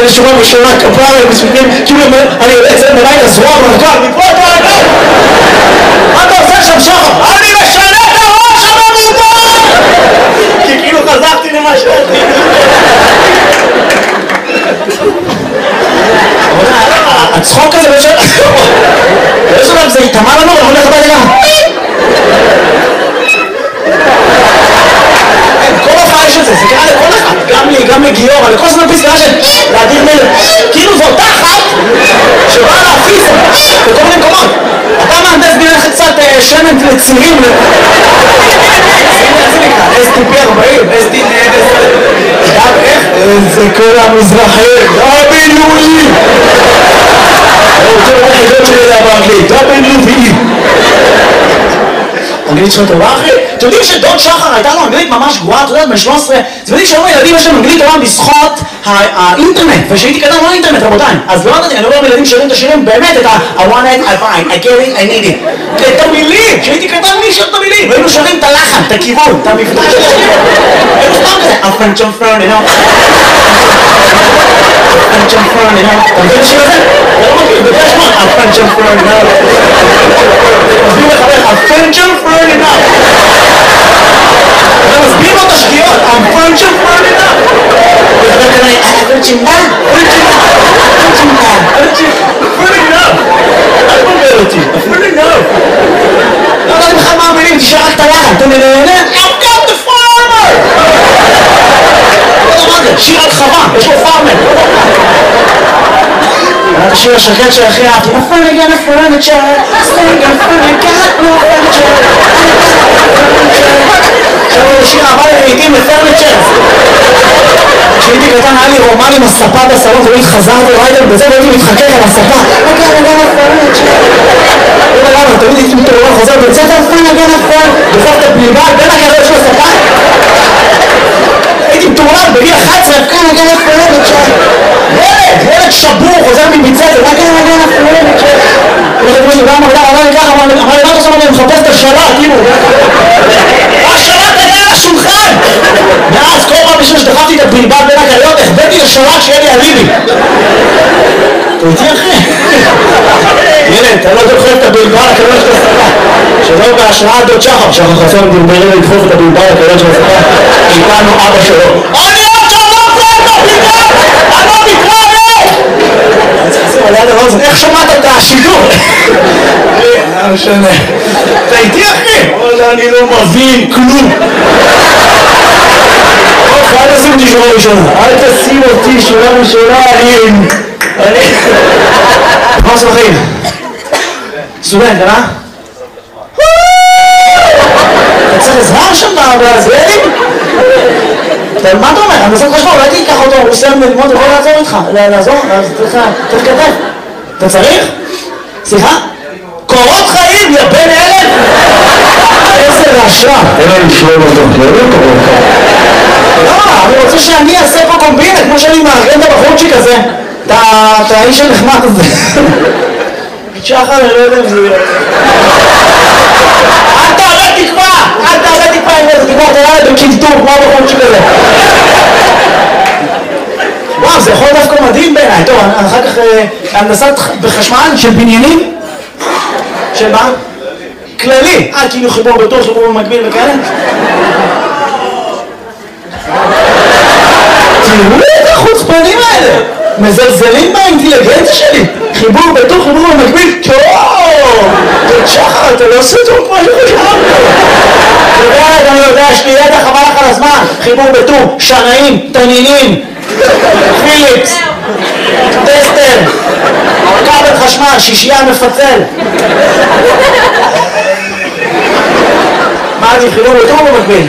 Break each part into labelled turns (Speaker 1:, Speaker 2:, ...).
Speaker 1: לשורה בשורה כפרה ובסביבים, כאילו אני יוצא מלאי לזרוע ברכב, מפה אתה רגע! מה אתה עושה שם שחר? אני משנה את הראש הממומן! כי כאילו חזרתי למה שאתי. הצחוק הזה בשביל... יש עליו זה יתאמה לנו, אני הולך הביתה גם. כל הופעה יש את זה, זה קרה לכל אחד. גם לי, גם לגיור, לכל זמן פסקה של להדיר מלך. כאילו זו אותה אחת שבאה להפיס בכל מיני מקומות. אתה מהנדס בינך קצת שמן לצירים. STP 40, STP... זה כל המזרחי, WE! הוא רוצה לראות חדות שלי זה באנגלית, WE! אנגלית שלו טובה אחי? אתם יודעים שדוד שחר הייתה לו אנגלית ממש גרועה, אתה יודעת, בן 13? אתם יודעים שהיום הילדים יש להם אנגלית טובה בזכות האינטרנט, ושהייתי קטן לא אינטרנט רבותיי, אז לא יודעת, אני אומר לילדים שרים את השירים באמת את I want it, I find, I get it, I need it את המילים, שהייתי קטן מי שר את המילים והיינו שרים את הלחן, את הכיוון, את המבטא של השיר היינו סתם כזה I'm French on Fern, you know French on Fern, you know אתה מבין את השיר הזה? אתה לא מכיר, בגלל שמות I'm French on Fern, you know מסביר לחבר, I'm French on Fern, you know אתה מסביר לו את השגיאות I'm French on Fern, you know וחבר כזה, French on Fern, French on Fern French enough אל תבלבל אותי, אפילו enough לא יודעת בכלל מה המילים, תשאר רק את הלחן אתה נהנה, I've got the farmer לא יודע מה זה, שיר על חווה, יש לו פארמר את השיר השקט של הכי אהבתי I'm finally gonna furniture Sing and finally got no furniture עכשיו הוא שיר אהבה לעיתים לפרניצ'ר כשהייתי קטן היה לי רומן עם הספה בסלון תמיד חזרתי ריידר בזה והייתי מתחכך על הספה I'm finally gonna furniture לא יודע למה, תמיד הייתי מתעורר חוזר בית ספר I'm finally gonna furniture בסוף את הבלבד בין הגדול של הספה הייתי מתעורר בגיל 11 I'm finally gonna furniture ילד שבור חוזר מבית ספר I'm finally gonna furniture אמר לי ככה, אמר לי מה אתה עושה? אני מחפש את השלט, כאילו השלט היה על השולחן ואז כל פעם בשביל שדחפתי את הבלבד בין הקריות החבאתי לשלט שיהיה לי אליבי אתה איתי אחי? ילד, אתה לא דוחף את הבלבד לקריות של הספה שלא בהשראת דוד שחר שחר חסון דלברים לדחוף את הבלבד לקריות של הספה איתנו אבא שלו אני עוד שלום זה את הבלבד! אני לא מתראה! אני צריך לשים על יד הרוזן, איך שמעת את השידור? לא משנה אתה איתי אחי? אני לא מבין כלום אל תשים אותי שורה ראשונה אל תשים אותי שורה ראשונה אני מה עושה בחיים? סטודנט, אה? אתה צריך עזרה שם בזרדים? מה אתה אומר? אני עושה חשבון, אולי תיקח אותו, הוא סיים ללמוד, הוא יכול לעזור איתך לעזור? אז צריך כתב אתה צריך? סליחה? קורות חיים, יא בן אלף! איזה רשע! אין לי לשלום אותו, לא, אני רוצה שאני אעשה פה קומבינה, כמו שאני מארגן את הבחורצ'יק הזה את האיש הנחמד הזה שחר, אני לא יודע אם זה יהיה אל תעלה תקווה! אל תעלה תקווה עם איזה תקווה, תראה לי בקינטור, כמו הבחורצ'יק הזה וואו, זה יכול דווקא מדהים בעיניי טוב, אחר כך הנדסת בחשמל של בניינים של מה? כללי כאילו חיבור בטוח, חיבור במקביל וכאלה תראו את החוצפנים האלה מזלזלים באינטליגנציה שלי חיבור בטוח, חיבור במקביל טוב! תוד שחר, אתה לא עושה טוב כמו שחשבנו אני יודע, יש לי ידע חבל לך על הזמן חיבור בטור, שנאים, תנינים פיליפס טסטר כבל חשמל, שישייה מפצל מה אני חילום יותר או במקביל?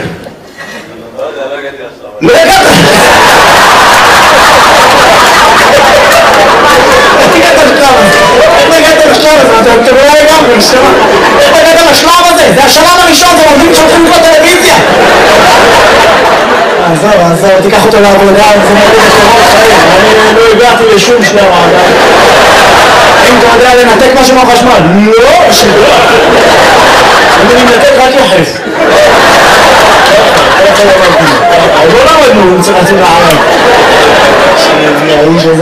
Speaker 1: לא הגעת! איך הגעת לשלב הזה? איך הגעת לשלב הזה? אתם לא לגמרי, נשמע איך הגעת לשלב הזה? זה השלב הראשון, זה עובדים שהולכים לקרוא טלוויזיה עזוב, תיקח אותו לעבודה, זה מראה לקורות חיים אני לא הגעתי לשום שלב אם אתה יודע לנתק משהו מהחשמל לא, שלא אני מנתק רק יחס לא למדנו, אני צריך להציג לערב